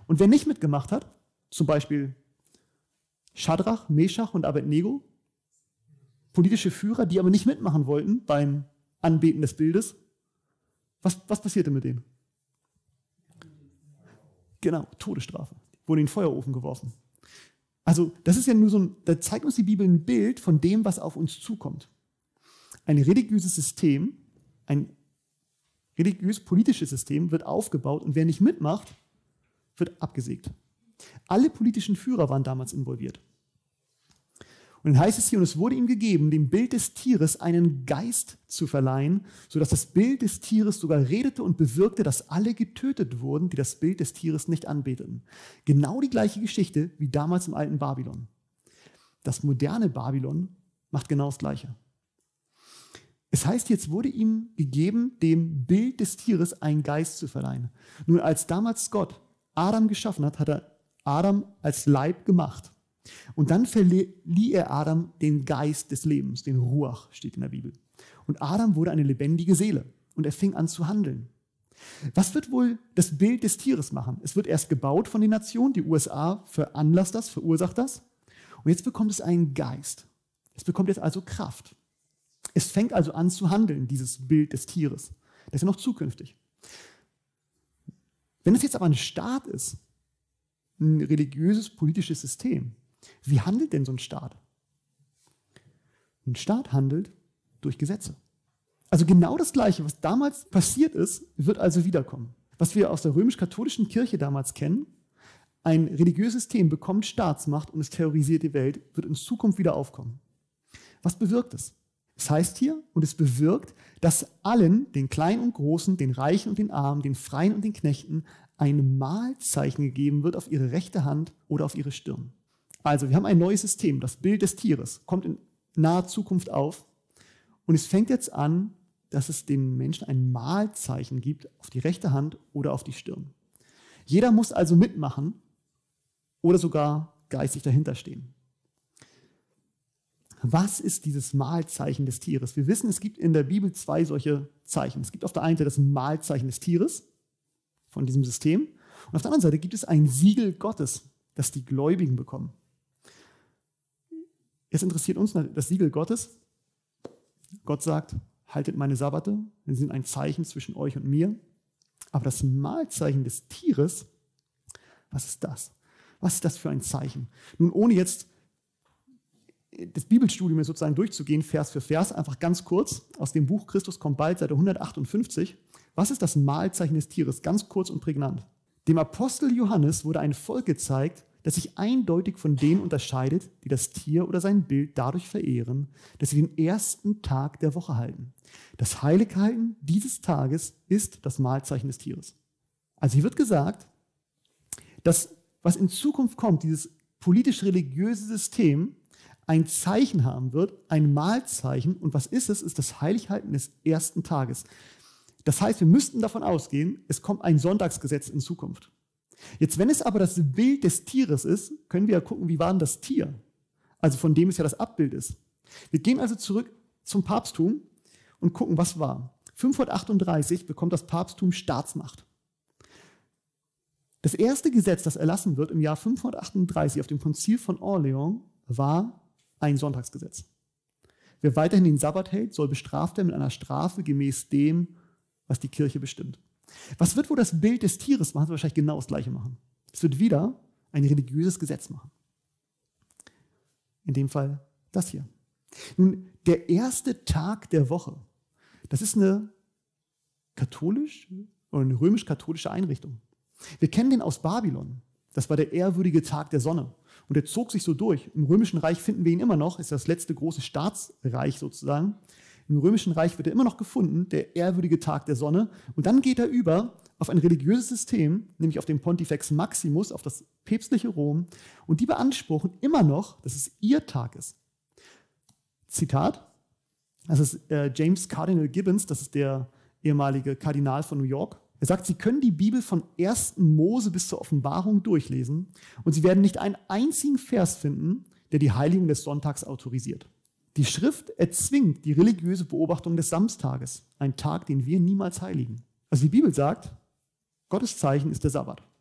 Und wer nicht mitgemacht hat, zum Beispiel Schadrach, Meschach und Abednego, politische Führer, die aber nicht mitmachen wollten beim Anbeten des Bildes, was passierte mit denen? Genau, Todesstrafe. Wurde in den Feuerofen geworfen. Also das ist ja nur da zeigt uns die Bibel ein Bild von dem, was auf uns zukommt. Ein religiöses System, ein religiös-politisches System wird aufgebaut und wer nicht mitmacht, wird abgesägt. Alle politischen Führer waren damals involviert. Und dann heißt es hier, und es wurde ihm gegeben, dem Bild des Tieres einen Geist zu verleihen, sodass das Bild des Tieres sogar redete und bewirkte, dass alle getötet wurden, die das Bild des Tieres nicht anbeteten. Genau die gleiche Geschichte wie damals im alten Babylon. Das moderne Babylon macht genau das Gleiche. Es heißt, jetzt wurde ihm gegeben, dem Bild des Tieres einen Geist zu verleihen. Nun, als damals Gott Adam geschaffen hat, hat er Adam als Leib gemacht. Und dann verlieh er Adam den Geist des Lebens, den Ruach, steht in der Bibel. Und Adam wurde eine lebendige Seele und er fing an zu handeln. Was wird wohl das Bild des Tieres machen? Es wird erst gebaut von den Nationen, die USA veranlasst das, verursacht das. Und jetzt bekommt es einen Geist. Es bekommt jetzt also Kraft. Es fängt also an zu handeln, dieses Bild des Tieres. Das ist ja noch zukünftig. Wenn es jetzt aber ein Staat ist, ein religiöses, politisches System, wie handelt denn so ein Staat? Ein Staat handelt durch Gesetze. Also genau das Gleiche, was damals passiert ist, wird also wiederkommen. Was wir aus der römisch-katholischen Kirche damals kennen, ein religiöses System bekommt Staatsmacht und es terrorisiert die Welt, wird in Zukunft wieder aufkommen. Was bewirkt es? Es heißt hier, und es bewirkt, dass allen, den Kleinen und Großen, den Reichen und den Armen, den Freien und den Knechten, ein Mahlzeichen gegeben wird auf ihre rechte Hand oder auf ihre Stirn. Also wir haben ein neues System, das Bild des Tieres, kommt in naher Zukunft auf und es fängt jetzt an, dass es den Menschen ein Mahlzeichen gibt auf die rechte Hand oder auf die Stirn. Jeder muss also mitmachen oder sogar geistig dahinter stehen. Was ist dieses Mahlzeichen des Tieres? Wir wissen, es gibt in der Bibel zwei solche Zeichen. Es gibt auf der einen Seite das Mahlzeichen des Tieres von diesem System und auf der anderen Seite gibt es ein Siegel Gottes, das die Gläubigen bekommen. Jetzt interessiert uns das Siegel Gottes. Gott sagt, haltet meine Sabbate, sie sind ein Zeichen zwischen euch und mir. Aber das Mahlzeichen des Tieres, was ist das? Was ist das für ein Zeichen? Nun, ohne jetzt das Bibelstudium sozusagen durchzugehen, Vers für Vers, einfach ganz kurz aus dem Buch Christus kommt bald, Seite 158. Was ist das Mahlzeichen des Tieres? Ganz kurz und prägnant. Dem Apostel Johannes wurde ein Volk gezeigt, das sich eindeutig von denen unterscheidet, die das Tier oder sein Bild dadurch verehren, dass sie den ersten Tag der Woche halten. Das Heilighalten dieses Tages ist das Mahlzeichen des Tieres. Also hier wird gesagt, dass was in Zukunft kommt, dieses politisch-religiöse System, ein Zeichen haben wird, ein Mahlzeichen. Und was ist es? Ist das Heilighalten des ersten Tages. Das heißt, wir müssten davon ausgehen, es kommt ein Sonntagsgesetz in Zukunft. Jetzt, wenn es aber das Bild des Tieres ist, können wir ja gucken, wie war denn das Tier? Also von dem es ja das Abbild ist. Wir gehen also zurück zum Papsttum und gucken, was war. 538 bekommt das Papsttum Staatsmacht. Das erste Gesetz, das erlassen wird im Jahr 538 auf dem Konzil von Orleans, war ein Sonntagsgesetz. Wer weiterhin den Sabbat hält, soll bestraft werden mit einer Strafe gemäß dem, was die Kirche bestimmt. Was wird wohl das Bild des Tieres machen? Es wird wahrscheinlich genau das Gleiche machen. Es wird wieder ein religiöses Gesetz machen. In dem Fall das hier. Nun, der erste Tag der Woche, das ist eine katholisch oder eine römisch-katholische Einrichtung. Wir kennen den aus Babylon. Das war der ehrwürdige Tag der Sonne. Und der zog sich so durch. Im Römischen Reich finden wir ihn immer noch, ist das letzte große Staatsreich sozusagen. Im Römischen Reich wird er immer noch gefunden, der ehrwürdige Tag der Sonne. Und dann geht er über auf ein religiöses System, nämlich auf den Pontifex Maximus, auf das päpstliche Rom. Und die beanspruchen immer noch, dass es ihr Tag ist. Zitat, das ist James Cardinal Gibbons, das ist der ehemalige Kardinal von New York. Er sagt, Sie können die Bibel von 1. Mose bis zur Offenbarung durchlesen und Sie werden nicht einen einzigen Vers finden, der die Heiligung des Sonntags autorisiert. Die Schrift erzwingt die religiöse Beobachtung des Samstages, ein Tag, den wir niemals heiligen. Also die Bibel sagt, Gottes Zeichen ist der Sabbat.